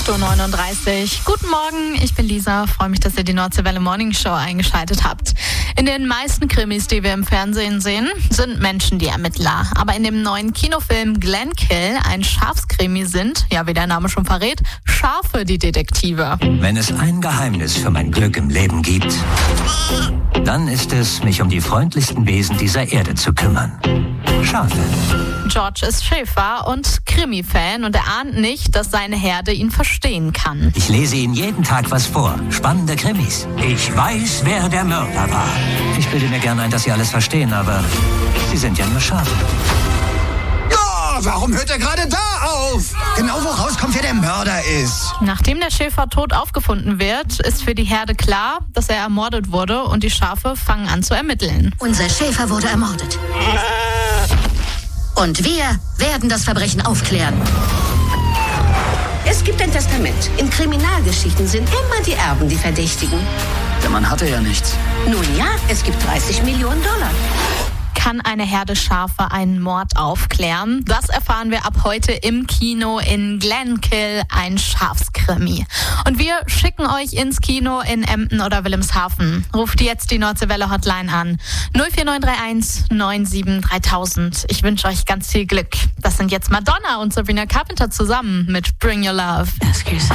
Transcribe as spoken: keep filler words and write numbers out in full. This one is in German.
acht Uhr neununddreißig. Guten Morgen, ich bin Lisa. Freue mich, dass ihr die Nordseewelle Morning Show eingeschaltet habt. In den meisten Krimis, die wir im Fernsehen sehen, sind Menschen die Ermittler. Aber in dem neuen Kinofilm Glenkill, ein Schafskrimi, sind, ja wie der Name schon verrät, Schafe die Detektive. Wenn es ein Geheimnis für mein Glück im Leben gibt, dann ist es, mich um die freundlichsten Wesen dieser Erde zu kümmern. Schafe. George ist Schäfer und Krimi-Fan und er ahnt nicht, dass seine Herde ihn verstehen kann. Ich lese Ihnen jeden Tag was vor. Spannende Krimis. Ich weiß, wer der Mörder war. Ich bilde mir gerne ein, dass Sie alles verstehen, aber Sie sind ja nur Schafe. Ja, warum hört er gerade da auf? Genau wo rauskommt, wer der Mörder ist. Nachdem der Schäfer tot aufgefunden wird, ist für die Herde klar, dass er ermordet wurde und die Schafe fangen an zu ermitteln. Unser Schäfer wurde ermordet. Und wir werden das Verbrechen aufklären. Es gibt ein Testament. In Kriminalgeschichten sind immer die Erben die Verdächtigen. Der Mann hatte ja nichts. Nun ja, es gibt dreißig Millionen Dollar. Kann eine Herde Schafe einen Mord aufklären? Das erfahren wir ab heute im Kino in Glenkill, ein Schafskrimi. Und wir schicken euch ins Kino in Emden oder Wilhelmshaven. Ruft jetzt die Nordseewelle Hotline an. null vier neun drei eins neun sieben dreitausend. Ich wünsche euch ganz viel Glück. Das sind jetzt Madonna und Sabrina Carpenter zusammen mit Bring Your Love. Ask yourself.